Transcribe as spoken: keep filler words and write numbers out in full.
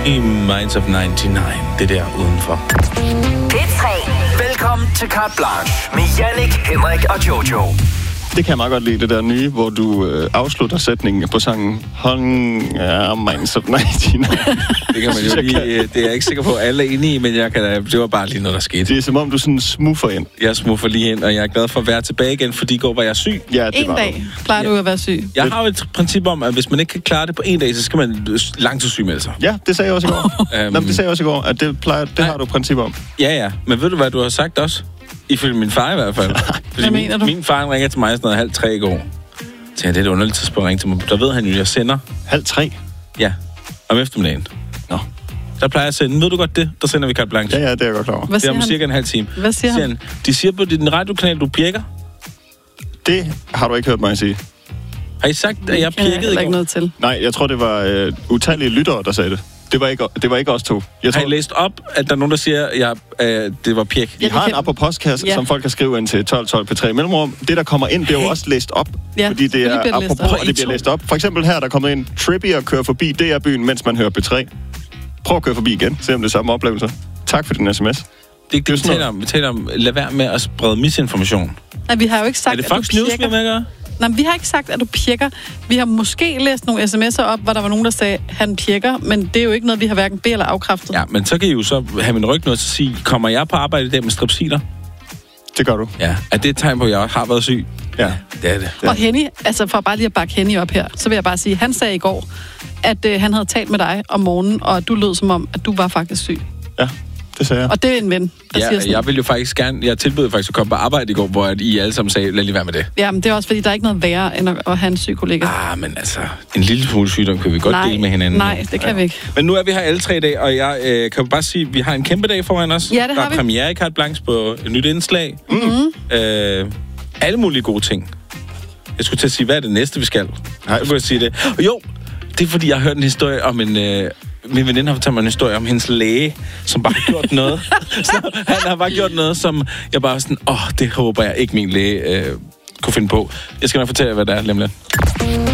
i Minds of nioghalvfems. Det der udenfor. P tre. Velkommen til Carte Blanche med Jannik, Henrik og Jojo. Det kan jeg meget godt lide, det der nye, hvor du øh, afslutter sætningen på sangen Hung ja, Minds of nioghalvfems. Det kan man jo lige, det er jeg ikke sikker på, at alle er enige i, men jeg kan, det var bare lige noget, der skete. Det er som om, du sådan smuffer ind. Jeg smuffer lige ind, og jeg er glad for at være tilbage igen, fordi i går var jeg syg. Ja, det en var dag du. plejer du at være syg. Jeg har jo et princip om, at hvis man ikke kan klare det på en dag, så skal man langtidssygemelde sig. Ja, det sagde jeg også i går. Um, Nå, det sagde jeg også i går, at det, plejer, det har du et princip om. Ja, ja. Men ved du, hvad du har sagt også? Ifølge min far i hvert fald. Fordi Hvad mener du? Min, min far ringer til mig sådan noget halv tre i går. Så det er et underligt tidspunkt at ringe til mig. Der ved han jo, at jeg sender. Halv tre? Ja, om eftermiddagen. Nå. Der plejer jeg at sende. Ved du godt det? Der sender vi Carte Blanche. Ja, ja, det er jeg godt klar over. Hvad Det er siger om han? cirka en halv time. Hvad siger han? De siger på din radiokanal, du pjekker. Det har du ikke hørt mig sige. Har I sagt, at jeg Kender jeg pjekkede heller i ikke går? noget til. Nej, jeg tror, det var øh, utallige lyttere, der sagde det. Det var ikke, det var ikke os to. Jeg Har tror, I læst op, at der er nogen, der siger, at jeg, øh, det var pjek? vi Ja, har det en kan- app på postkasse, Ja. som folk kan skrive ind til tolv tolv P tre mellemrum. Det, der kommer ind, det er jo også læst op. Ja, fordi det selvfølgelig er bliver det læst apropos, op. og det bliver læst op. For eksempel her, der er kommet ind, Trippier kører forbi D R-byen, mens man hører P tre. Prøv at køre forbi igen, se om det er samme oplevelse. Tak for din sms. Det er ikke det, vi sådan taler om. Vi taler om, lad være med at sprede misinformation. Nej, vi har jo ikke sagt, Er det at du Fox News, vi pjekker. er med at gøre? Nej, men vi har ikke sagt, at du pjekker. Vi har måske læst nogle sms'er op, hvor der var nogen, der sagde, at han pjekker, men det er jo ikke noget, vi har hverken be- eller afkræftet. Ja, men så kan I jo så have min ryg noget til at sige, kommer jeg på arbejde i dag med strepsiler? Det gør du. Ja. Er det et tegn på, at jeg har været syg? Ja. Det er det. Og Henny, altså for bare lige at bakke Henny op her, så vil jeg bare sige, han sagde i går, at øh, han havde talt med dig om morgenen, og at du lød som om, at du var faktisk syg. Ja, det sagde jeg. Og det er en ven, der siger Ja, sådan. jeg vil jo faktisk gerne, jeg tilbød faktisk at komme på arbejde i går, hvor I alle sammen sagde, lad lige være med det. Ja, men det er også, fordi der er ikke noget værre, end at, at have en syg kollega. Ah, men altså, en lille smule sygdom kan vi godt nej, dele med hinanden. nej, det kan ja. vi ikke. Men nu er vi her alle tre i dag, og jeg øh, kan jo bare sige, at vi har en kæmpe dag foran os. Ja, det Der har er vi. premiere i Carte Blanche på et nyt indslag. Mm-hmm. Øh, alle mulige gode ting. Jeg skulle til at sige, hvad er det næste, vi skal? Nej. Så kunne jeg sige det. Og jo, det er fordi, jeg har hørt en historie om en... Øh, min veninde har fortalt mig en historie om hendes læge, som bare har gjort noget. Så han har bare gjort noget, som jeg bare sådan... Åh, oh, det håber jeg ikke, min læge øh, kunne finde på. Jeg skal nok fortælle jer, hvad det er, nemlig.